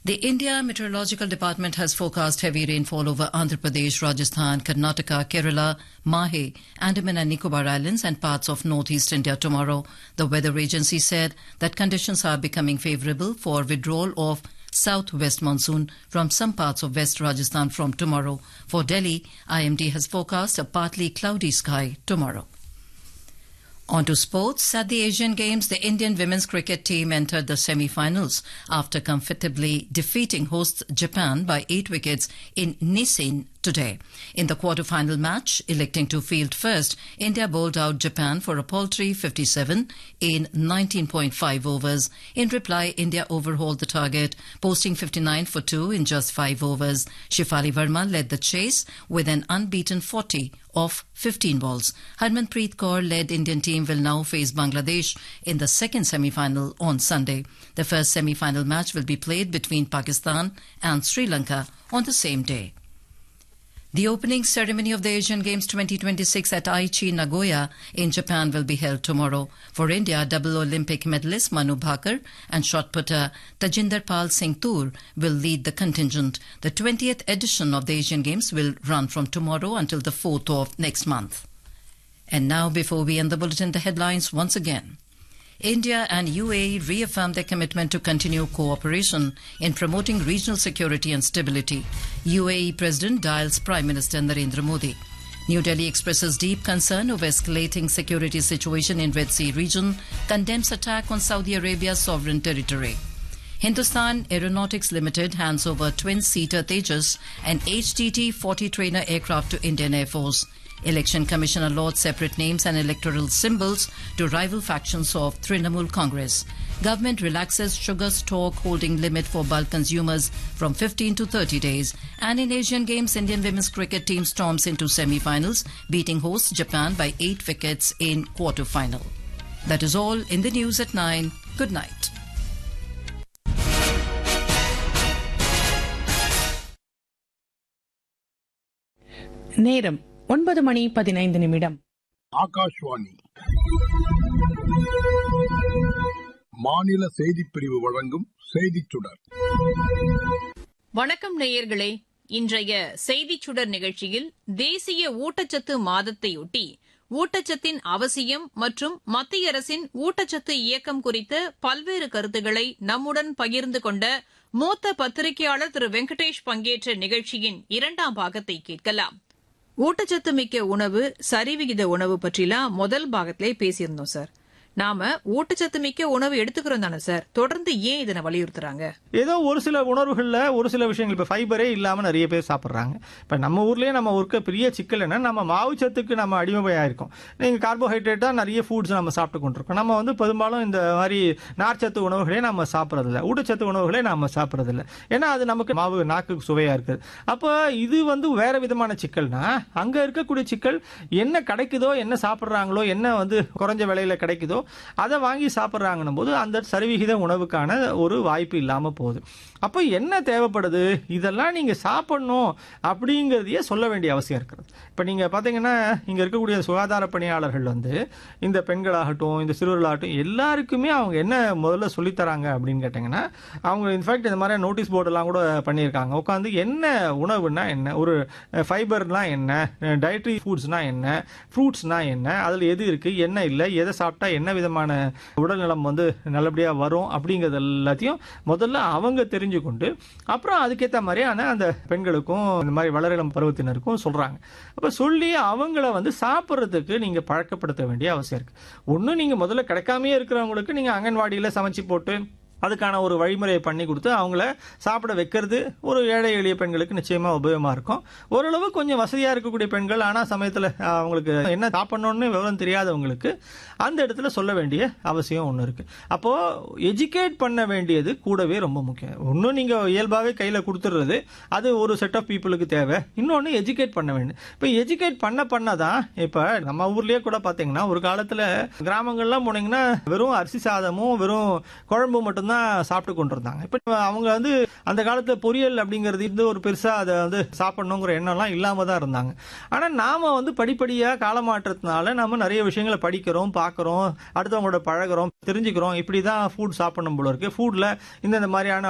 The India Meteorological Department has forecast heavy rainfall over Andhra Pradesh, Rajasthan, Karnataka, Kerala, Mahe, Andaman and Nicobar Islands and parts of northeast India tomorrow. The weather agency said that conditions are becoming favourable for withdrawal of southwest monsoon from some parts of West Rajasthan from tomorrow. For Delhi, IMD has forecast a partly cloudy sky tomorrow. On to sports. At the Asian Games, the Indian women's cricket team entered the semi-finals after comfortably defeating hosts Japan by 8 wickets in Nissan today. In the quarter-final match, electing to field first, India bowled out Japan for a paltry 57 in 19.5 overs. In reply, India overhauled the target, posting 59 for 2 in just 5 overs. Shefali Verma led the chase with an unbeaten 40 of 15 balls. Harmanpreet Kaur led Indian team will now face Bangladesh in the second semi-final on Sunday. The first semi-final match will be played between Pakistan and Sri Lanka on the same day. The opening ceremony of the Asian Games 2026 at Aichi, Nagoya in Japan will be held tomorrow. For India, double Olympic medalist Manu Bhaker and shot putter Tajinder Pal Singh Toor will lead the contingent. The 20th edition of the Asian Games will run from tomorrow until the 4th of next month. And now, before we end the bulletin, the headlines once again. India and UAE reaffirmed their commitment to continue cooperation in promoting regional security and stability. UAE President dials Prime Minister Narendra Modi. New Delhi expresses deep concern over escalating security situation in Red Sea region, condemns attack on Saudi Arabia's sovereign territory. Hindustan Aeronautics Limited hands over twin-seater Tejas and HTT-40 trainer aircraft to Indian Air Force. Election Commission allowed separate names and electoral symbols to rival factions of Trinamool Congress. Government relaxes sugar stock holding limit for bulk consumers from 15 to 30 days. And in Asian Games, Indian women's cricket team storms into semi-finals, beating hosts Japan by 8 wickets in quarter-final. That is all in the news at 9. Good night. நேரம் 9:15 ஆகாஷ்வாணி மாநில செய்திப் பிரிவு வழங்கும் செய்திச் சுடர். வணக்கம் நேயர்களே. இன்றைய செய்திச் சுடர் நிகழ்ச்சியில் தேசிய ஊட்டச்சத்து மாதத்தையொட்டி ஊட்டச்சத்தின் அவசியம் மற்றும் மத்திய அரசின் ஊட்டச்சத்து இயக்கம் குறித்த பல்வேறு கருத்துக்களை நம்முடன் பகிர்ந்து கொண்ட மூத்த பத்திரிகையாளர் திரு வெங்கடேஷ் பங்கேற்ற நிகழ்ச்சியின் 2ஆம் பாகத்தை கேட்கலாம். ஊட்டச்சத்து மிக்க உணவு, சரிவிகித உணவு பற்றிலாம் முதல் பாகத்திலே பேசியிருந்தோம் சார். நாம ஊட்டச்சத்து மிக்க உணவு எடுத்துக்கிறோம் தானே சார், தொடர்ந்து ஏன் இதனை வலியுறுத்துறாங்க? ஏதோ ஒரு சில உணவுகள்ல ஒரு சில விஷயங்கள், இப்ப ஃபைபரே இல்லாம நிறைய பேர் சாப்பிடுறாங்க. இப்ப நம்ம ஊர்லயே நம்ம இருக்க பெரிய சிக்கல் என்ன, நம்ம மாவுச்சத்துக்கு நம்ம அடிமையா இருக்கோம். நீங்க கார்போஹைட்ரேட் தான் நிறைய ஃபுட்ஸ் நம்ம சாப்பிட்டு கொண்டிருக்கோம். நம்ம பெரும்பாலும் இந்த மாதிரி நார்ச்சத்து உணவுகளே நம்ம சாப்பிட்றது இல்லை, ஊட்டச்சத்து உணவுகளே நம்ம சாப்பிட்றது இல்லை. ஏன்னா அது நமக்கு மாவு நாக்குக்கு சுவையா இருக்குது. அப்போ இது வேற விதமான சிக்கல்னா, அங்க இருக்கக்கூடிய சிக்கல் என்ன கிடைக்குதோ, என்ன சாப்பிட்றாங்களோ, என்ன குறைஞ்ச விலையில கிடைக்குதோ அதை வாங்கி சாப்பிட்றாங்கன்னும் போது அந்த சரிவிகித உணவுக்கான ஒரு வாய்ப்பு இல்லாம போகுது. அப்போ என்ன தேவைப்படுது, இதெல்லாம் நீங்க சாப்பிடணும் அப்படிங்கிறதையே சொல்ல வேண்டிய அவசியம் இருக்கிறது. இப்ப நீங்க பாத்தீங்கன்னா, இங்க இருக்கக்கூடிய சுகாதார பணியாளர்கள் இந்த பெண்களாகட்டும், இந்த சிறுவர்களாகட்டும், எல்லாருக்குமே அவங்க என்ன முதல்ல சொல்லித்தராங்க அப்படின்னு கேட்டீங்கன்னா, அவங்க இன்ஃபேக்ட் இந்த மாதிரி நோட்டீஸ் போர்டெல்லாம் கூட பண்ணியிருக்காங்க. உட்காந்து என்ன உணவுனா என்ன, ஒரு ஃபைபர்னா என்ன, டயட்ரி ஃபுட்ஸ்னா என்ன, ஃப்ரூட்ஸ்னா என்ன, அதுல எது இருக்கு, என்ன இல்லை, எதை சாப்பிட்டா என்ன விதமான உடல்நலம் நல்லபடியா வரும் அப்படிங்கிறது எல்லாத்தையும் முதல்ல அவங்க தெரிஞ்சுக்கொண்டு அப்புறம் அதுக்கேற்ற மாதிரியான அந்த பெண்களுக்கும் இந்த மாதிரி வளரிளம் பருவத்தினருக்கும் சொல்றாங்க. அப்ப சொல்லி அவங்கள சாப்பிட்றதுக்கு நீங்க பழக்கப்படுத்த வேண்டிய அவசியம் இருக்கு. ஒண்ணு, நீங்க முதல்ல கிடைக்காமயே இருக்கிறவங்களுக்கு நீங்க அங்கன்வாடியில சமைச்சு போட்டு அதுக்கான ஒரு வழிமுறையை பண்ணி கொடுத்து அவங்கள சாப்பிட வைக்கிறது ஒரு ஏழை எளிய பெண்களுக்கு நிச்சயமா உபயோகமா இருக்கும். ஓரளவு கொஞ்சம் வசதியா இருக்கக்கூடிய பெண்கள், ஆனா சமயத்துல அவங்களுக்கு என்ன சாப்பிடணும்னு விவரம் தெரியாதவங்களுக்கு அந்த இடத்துல சொல்ல வேண்டிய அவசியம் ஒண்ணு இருக்கு. அப்போ எஜுகேட் பண்ண வேண்டியது கூடவே ரொம்ப முக்கியம். ஒன்னும் நீங்க இயல்பாவே கையில கொடுத்துடுறது, அது ஒரு செட் ஆஃப் பீப்புளுக்கு தேவை. இன்னொன்னு எஜுகேட் பண்ண வேண்டும். இப்ப எஜுகேட் பண்ணதான் இப்ப நம்ம ஊர்லயே கூட பாத்தீங்கன்னா, ஒரு காலத்துல கிராமங்கள்லாம் போனீங்கன்னா வெறும் அரிசி சாதமும் வெறும் குழம்பு மட்டும்தான் சாப்பிட்டு கொண்டிருந்தாங்க. இப்ப அவங்க அந்த காலத்துல பொரியல் அப்படிங்கிறது ஒரு பெருசா அதை சாப்பிடணுங்கிற எண்ணம் எல்லாம் இல்லாம தான் இருந்தாங்க. ஆனா நாம படிப்படியா காலமாற்றத்தினால நம்ம நிறைய விஷயங்களை படிக்கிறோம், பார்க்கிறோம், அடுத்தவங்களோட பழகிறோம், தெரிஞ்சுக்கிறோம். இப்படிதான் ஃபுட் சாப்பிடணும் போல இருக்கு. ஃபுட்ல இந்த மாதிரியான